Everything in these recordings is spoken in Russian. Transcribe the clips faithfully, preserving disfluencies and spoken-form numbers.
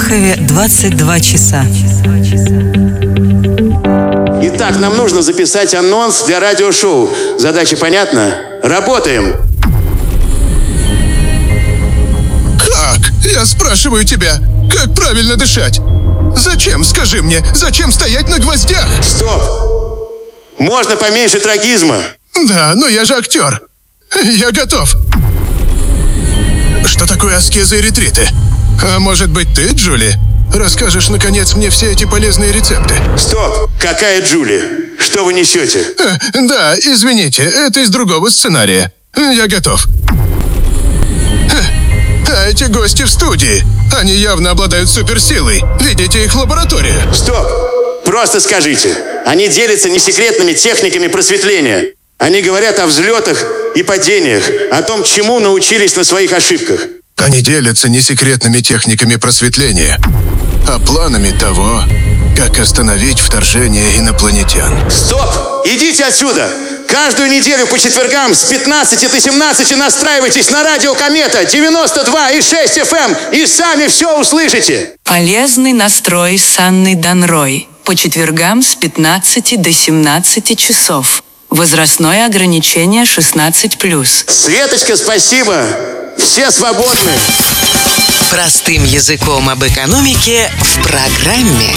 Чехове двадцать два часа. Итак, нам нужно записать анонс для радиошоу. Задача понятна? Работаем! Как? Я спрашиваю тебя, как правильно дышать? Зачем, скажи мне, зачем стоять на гвоздях? Стоп! Можно поменьше трагизма. Да, но я же актер. Я готов. Что такое аскезы и ретриты? А может быть ты, Джули, расскажешь, наконец, мне все эти полезные рецепты? Стоп! Какая Джули? Что вы несете? А, да, извините, это из другого сценария. Я готов. А эти гости в студии. Они явно обладают суперсилой. Видите их лабораторию? Стоп! Просто скажите. Они делятся несекретными техниками просветления. Они говорят о взлетах и падениях, о том, чему научились на своих ошибках. Они делятся несекретными техниками просветления, а планами того, как остановить вторжение инопланетян. Стоп! Идите отсюда! Каждую неделю по четвергам с пятнадцати до семнадцати настраивайтесь на радио Комета девяносто два и шесть эф эм и сами все услышите. Полезный настрой с Анной Данрой. По четвергам с пятнадцати до семнадцати часов. Возрастное ограничение шестнадцать плюс. Светочка, спасибо. Все свободны. Простым языком об экономике в программе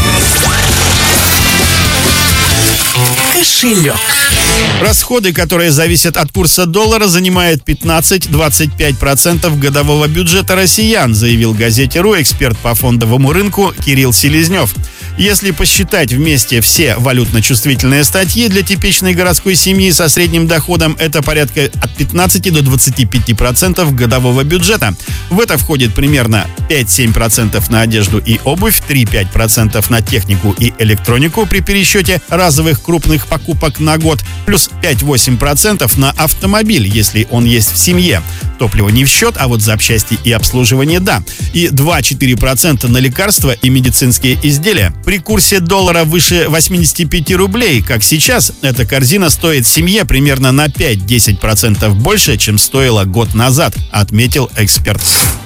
«Кошелек». Расходы, которые зависят от курса доллара, занимают пятнадцать-двадцать пять процентов годового бюджета россиян, заявил газете РУ эксперт по фондовому рынку Кирилл Селезнев. Если посчитать вместе все валютно-чувствительные статьи для типичной городской семьи со средним доходом, это порядка от пятнадцати до двадцати пяти процентов годового бюджета. В это входит примерно пять-семь процентов на одежду и обувь, три-пять процентов на технику и электронику при пересчете разовых крупных покупок на год, плюс пять-восемь процентов на автомобиль, если он есть в семье. Топливо не в счет, а вот запчасти и обслуживание – да. И два-четыре процента на лекарства и медицинские изделия. При курсе доллара выше восьмидесяти пяти рублей, как сейчас, эта корзина стоит семье примерно на пять-десять процентов больше, чем стоила год назад, отметил эксперт.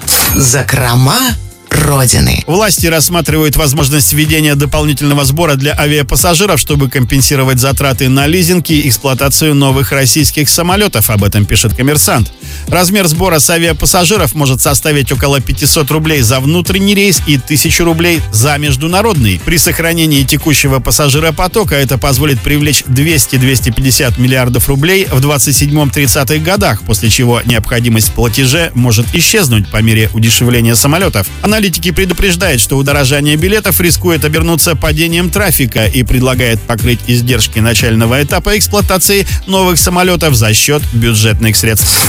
Закрома Родины. Власти рассматривают возможность введения дополнительного сбора для авиапассажиров, чтобы компенсировать затраты на лизинг и эксплуатацию новых российских самолетов. Об этом пишет «Коммерсант». Размер сбора с авиапассажиров может составить около пятисот рублей за внутренний рейс и тысячу рублей за международный. При сохранении текущего пассажиропотока это позволит привлечь двести-двести пятьдесят миллиардов рублей в двадцать седьмом-тридцатых годах, после чего необходимость в платеже может исчезнуть по мере удешевления самолетов. Аналитики предупреждают, что удорожание билетов рискует обернуться падением трафика и предлагает покрыть издержки начального этапа эксплуатации новых самолетов за счет бюджетных средств.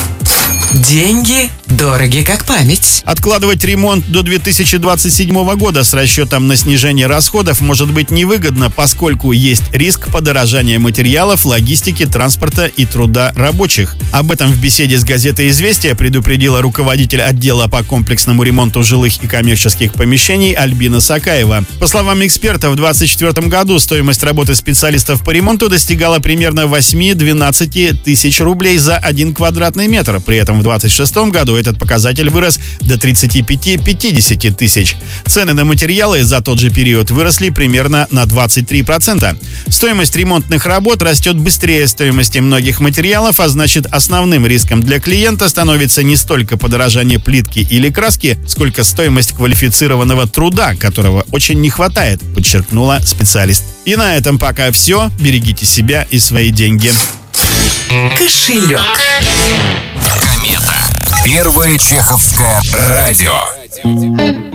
Деньги дороги как память. Откладывать ремонт до две тысячи двадцать седьмого года с расчетом на снижение расходов может быть невыгодно, поскольку есть риск подорожания материалов, логистики, транспорта и труда рабочих. Об этом в беседе с газетой «Известия» предупредила руководитель отдела по комплексному ремонту жилых и коммерческих помещений Альбина Сакаева. По словам эксперта, в две тысячи двадцать четвёртом году стоимость работы специалистов по ремонту достигала примерно восемь-двенадцать тысяч рублей за один квадратный метр. При этом в две тысячи двадцать шестом году этот показатель вырос до тридцати пяти-пятидесяти тысяч. Цены на материалы за тот же период выросли примерно на двадцать три процента. Стоимость ремонтных работ растет быстрее стоимости многих материалов, а значит, основным риском для клиента становится не столько подорожание плитки или краски, сколько стоимость квалифицированного труда, которого очень не хватает, подчеркнула специалист. И на этом пока все. Берегите себя и свои деньги. Кошелек. Комета. Первое чеховское радио.